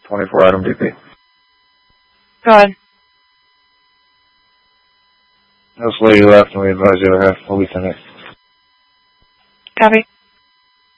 24 item DP. Go ahead. This lady left and we advise the other half will be tonight. Copy.